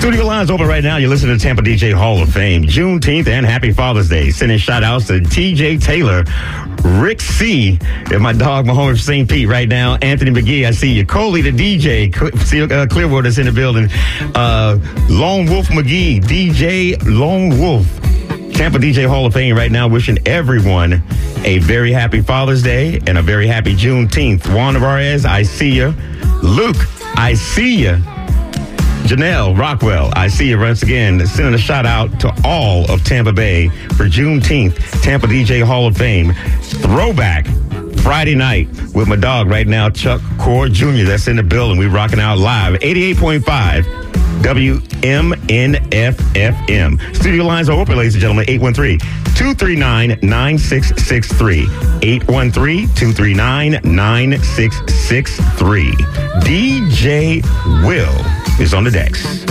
Studio lines open right now. You're listening to Tampa DJ Hall of Fame. Juneteenth and Happy Father's Day. Sending shout outs to TJ Taylor, Rick C, and my dog Mahomes St. Pete right now. Anthony McGee, I see you. Coley the DJ, Clearwater's in the building. Lone Wolf McGee, DJ Lone Wolf. Tampa DJ Hall of Fame right now, wishing everyone a very happy Father's Day and a very happy Juneteenth. Juan Navarez, I see you. Luke, I see you. Janelle Rockwell, I see you once again. Sending a shout out to all of Tampa Bay for Juneteenth. Tampa DJ Hall of Fame throwback Friday night with my dog right now, Chuck Core Jr. That's in the building. We rocking out live. 88.5 WMNF-FM. Studio lines are open, ladies and gentlemen. 813-239-9663. 813-239-9663. DJ Will is on the decks.